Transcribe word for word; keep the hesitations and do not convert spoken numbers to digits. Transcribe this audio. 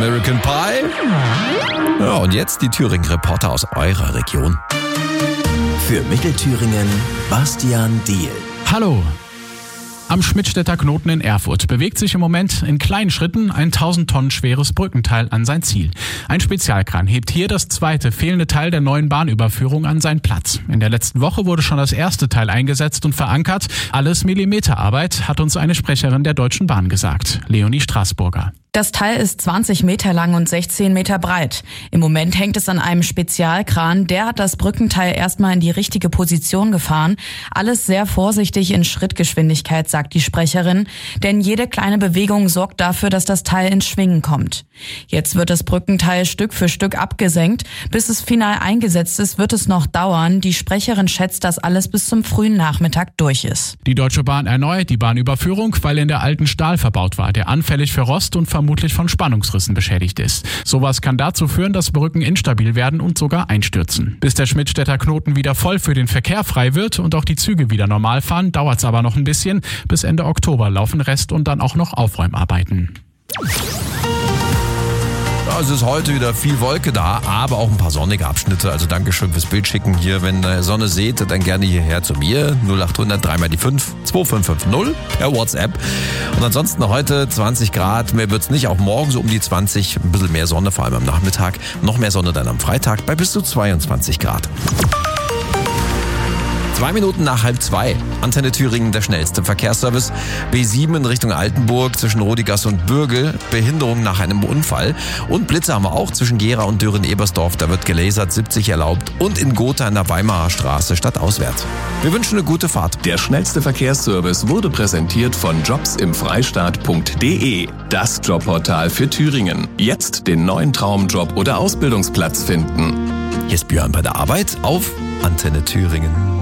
American Pie. Ja, und jetzt die Thüringen-Reporter aus eurer Region. Für Mittelthüringen Bastian Diehl. Hallo. Am Schmidtstädter Knoten in Erfurt bewegt sich im Moment in kleinen Schritten ein tausend Tonnen schweres Brückenteil an sein Ziel. Ein Spezialkran hebt hier das zweite fehlende Teil der neuen Bahnüberführung an seinen Platz. In der letzten Woche wurde schon das erste Teil eingesetzt und verankert. Alles Millimeterarbeit, hat uns eine Sprecherin der Deutschen Bahn gesagt, Leonie Straßburger. Das Teil ist zwanzig Meter lang und sechzehn Meter breit. Im Moment hängt es an einem Spezialkran. Der hat das Brückenteil erstmal in die richtige Position gefahren. Alles sehr vorsichtig in Schrittgeschwindigkeit, sagt die Sprecherin. Denn jede kleine Bewegung sorgt dafür, dass das Teil ins Schwingen kommt. Jetzt wird das Brückenteil Stück für Stück abgesenkt. Bis es final eingesetzt ist, wird es noch dauern. Die Sprecherin schätzt, dass alles bis zum frühen Nachmittag durch ist. Die Deutsche Bahn erneuert die Bahnüberführung, weil in der alten Stahl verbaut war, der anfällig für Rost und vermutlich von Spannungsrissen beschädigt ist. Sowas kann dazu führen, dass Brücken instabil werden und sogar einstürzen. Bis der Schmidtstädter Knoten wieder voll für den Verkehr frei wird und auch die Züge wieder normal fahren, dauert es aber noch ein bisschen. Bis Ende Oktober laufen Rest- und dann auch noch Aufräumarbeiten. Es ist heute wieder viel Wolke da, aber auch ein paar sonnige Abschnitte. Also Dankeschön fürs Bild schicken hier. Wenn ihr Sonne seht, dann gerne hierher zu mir. null acht hundert drei mal die fünf zwei fünf fünf null per WhatsApp. Und ansonsten heute zwanzig Grad. Mehr wird's nicht. Auch morgen so um die zwanzig. Ein bisschen mehr Sonne, vor allem am Nachmittag. Noch mehr Sonne dann am Freitag bei bis zu zweiundzwanzig Grad. Zwei Minuten nach halb zwei. Antenne Thüringen, der schnellste Verkehrsservice. B sieben in Richtung Altenburg zwischen Rodigasse und Bürgel. Behinderung nach einem Unfall. Und Blitze haben wir auch zwischen Gera und Dören-Ebersdorf. Da wird gelasert, siebzig erlaubt. Und in Gotha in der Weimarer Straße stadtauswärts. Wir wünschen eine gute Fahrt. Der schnellste Verkehrsservice wurde präsentiert von jobs im freistaat punkt de. Das Jobportal für Thüringen. Jetzt den neuen Traumjob oder Ausbildungsplatz finden. Hier ist Björn bei der Arbeit auf Antenne Thüringen.